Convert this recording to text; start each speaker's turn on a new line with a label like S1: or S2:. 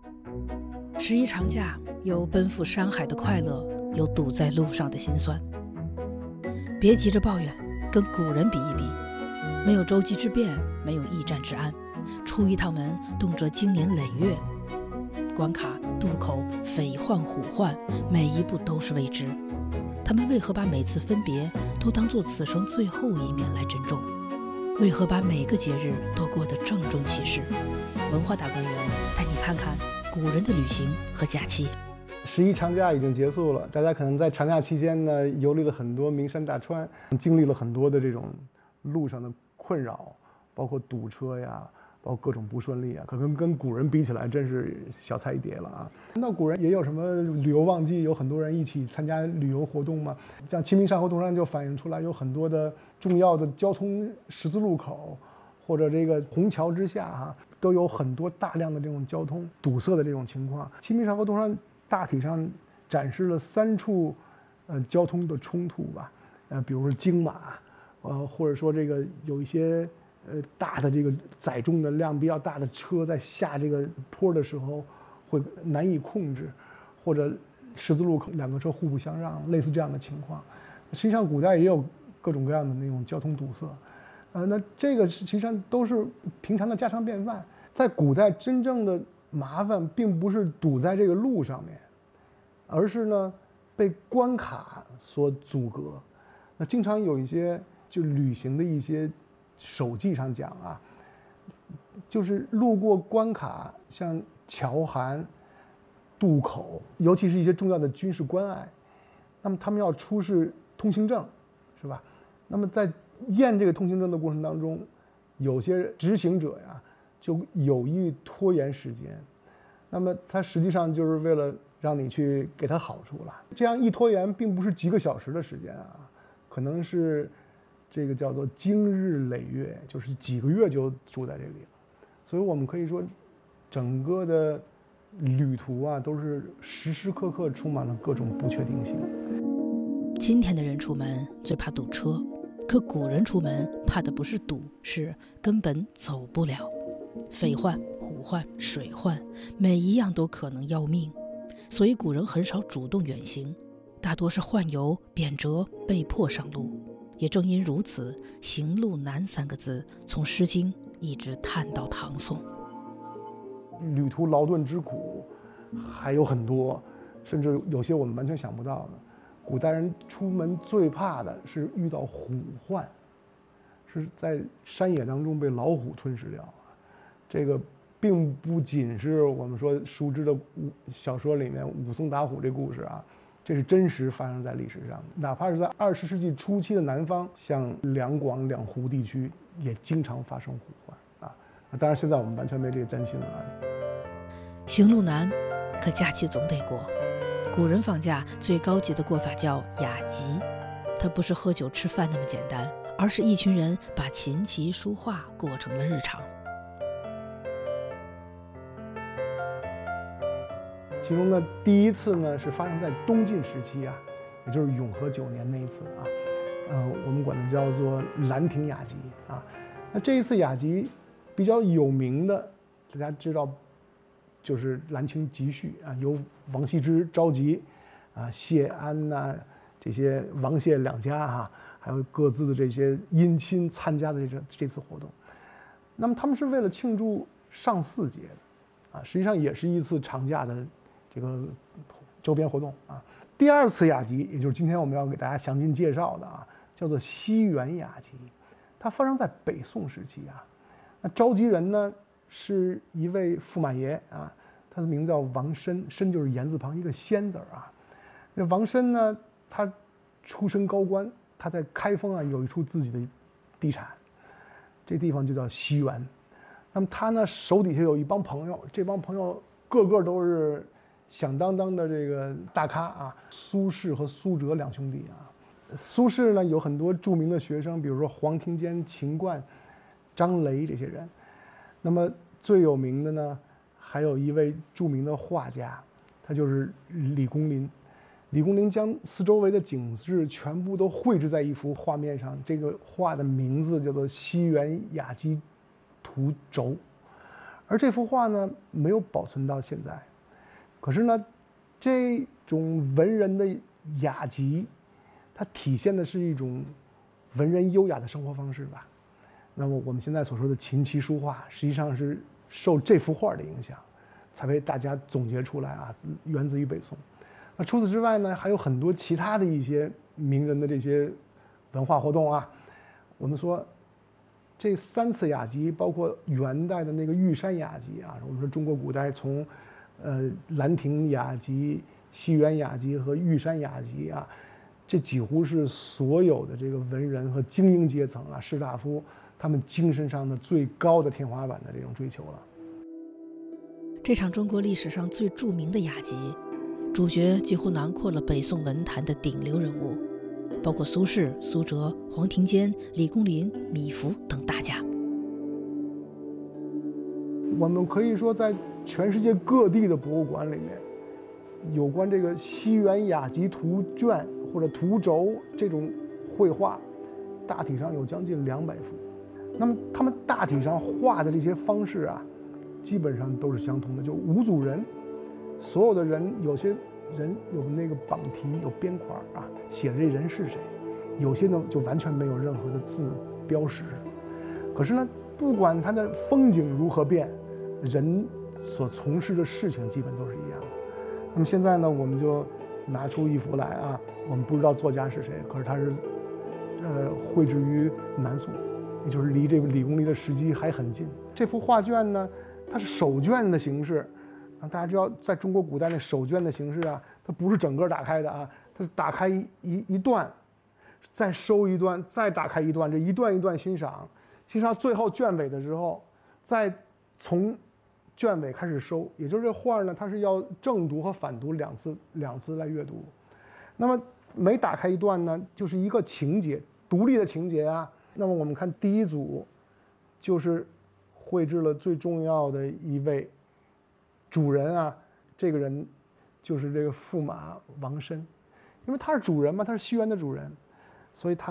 S1: 十一长假有奔赴山海的快乐，有堵在路上的辛酸。别急着抱怨，跟古人比一比，没有洲际之变，没有驿站之安，出一趟门动辄经年累月，关卡、渡口、匪患、虎患，每一步都是未知。他们为何把每次分别都当作此生最后一面来珍重？为何把每个节日都过得郑重其事？文化大观园带你看看古人的旅行和假期。
S2: 11长假已经结束了，大家可能在长假期间呢，游历了很多名山大川，经历了很多的这种路上的困扰，包括堵车呀，包括各种不顺利啊，可能跟古人比起来，真是小菜一碟了啊。那古人也有什么旅游旺季，有很多人一起参加旅游活动嘛。像《清明上河图》上就反映出来，有很多的重要的交通十字路口，或者这个虹桥之下哈，都有很多大量的这种交通堵塞的这种情况。《清明上河图》上大体上展示了3处交通的冲突吧，比如说京马，或者说这个有一些大的这个载重的量比较大的车在下这个坡的时候会难以控制，或者十字路口2个车互不相让，类似这样的情况。实际上古代也有各种各样的那种交通堵塞，那这个实际上都是平常的家常便饭。在古代真正的麻烦并不是堵在这个路上面，而是呢被关卡所阻隔。那经常有一些就旅行的一些手记上讲啊，就是路过关卡，像桥函、渡口，尤其是一些重要的军事关隘，那么他们要出示通行证，是吧？那么在验这个通行证的过程当中，有些执行者呀就有意拖延时间，那么他实际上就是为了让你去给他好处了。这样一拖延，并不是几个小时的时间啊，可能是这个叫做经日累月，就是几个月就住在这里了。所以我们可以说，整个的旅途啊，都是时时刻刻充满了各种不确定性。
S1: 今天的人出门最怕堵车，可古人出门怕的不是堵，是根本走不了。匪患、虎患、水患，每一样都可能要命，所以古人很少主动远行，大多是宦游、贬谪，被迫上路。也正因如此，行路难3个字从《诗经》一直叹到唐宋。
S2: 旅途劳顿之苦还有很多，甚至有些我们完全想不到的。古代人出门最怕的是遇到虎患，是在山野当中被老虎吞噬掉。这个并不仅是我们说熟知的小说里面武松打虎这故事啊，这是真实发生在历史上的。哪怕是在20世纪初期的南方，像两广两湖地区也经常发生虎患啊。当然现在我们完全没这个担心了。
S1: 行路难，可假期总得过。古人放假最高级的过法叫雅集，它不是喝酒吃饭那么简单，而是一群人把琴棋书画过成了日常。
S2: 其中呢，第一次呢是发生在东晋时期啊，也就是永和9年那一次啊，我们管它叫做兰亭雅集啊。那这一次雅集比较有名的，大家知道，就是《兰亭集序》啊，由王羲之召集啊，谢安呐、这些王谢两家哈，还有各自的这些姻亲参加的这次活动。那么他们是为了庆祝上巳节的啊，实际上也是一次长假的这个周边活动啊。第2次雅集，也就是今天我们要给大家详尽介绍的啊，叫做西园雅集，它发生在北宋时期啊。那召集人呢是一位驸马爷啊，他的名字叫王申，申就是言字旁一个仙字啊。那王申呢，他出身高官，他在开封啊有一处自己的地产，这地方就叫西园。那么他呢手底下有一帮朋友，这帮朋友个个都是响当当的这个大咖啊，苏轼和苏辙2兄弟啊。苏轼呢有很多著名的学生，比如说黄庭坚、秦观、张雷这些人。那么最有名的呢，还有一位著名的画家，他就是李公麟。李公麟将四周围的景致全部都绘制在一幅画面上，这个画的名字叫做《西园雅集图轴》。 而这幅画呢没有保存到现在。可是呢，这种文人的雅集，它体现的是一种文人优雅的生活方式吧。那么我们现在所说的琴棋书画，实际上是受这幅画的影响，才被大家总结出来啊，源自于北宋。那除此之外呢，还有很多其他的一些名人的这些文化活动啊。我们说这3次雅集，包括元代的那个玉山雅集啊，我们说中国古代从兰亭雅集、西园雅集和玉山雅集啊，这几乎是所有的这个文人和精英阶层啊、士大夫他们精神上的最高的天花板的这种追求了。
S1: 这场中国历史上最著名的雅集，主角几乎囊括了北宋文坛的顶流人物，包括苏轼、苏辙、黄庭坚、李公麟、米芾等大家。
S2: 我们可以说，在全世界各地的博物馆里面，有关这个西园雅集图卷或者图轴这种绘画，大体上有将近200幅。那么他们大体上画的这些方式啊，基本上都是相同的，就5组人，所有的人，有些人有那个榜题有边框啊，写着这人是谁，有些呢就完全没有任何的字标识。可是呢，不管它的风景如何变，人所从事的事情基本都是一样的。那么现在呢，我们就拿出一幅来啊，我们不知道作家是谁，可是他是绘制于南宋，也就是离这个李公麟的时机还很近。这幅画卷呢，它是手卷的形式啊，大家知道，在中国古代那手卷的形式啊，它不是整个打开的啊，它是打开一段，再收一段，再打开一段，这一段一段欣赏，欣赏最后卷尾的时候，再从卷尾开始收，也就是这画呢，它是要正读和反读两次来阅读。那么每打开一段呢，就是一个情节，独立的情节啊。那么我们看第一组，就是绘制了最重要的一位主人啊，这个人就是这个驸马王申，因为他是主人嘛，他是西园的主人，所以他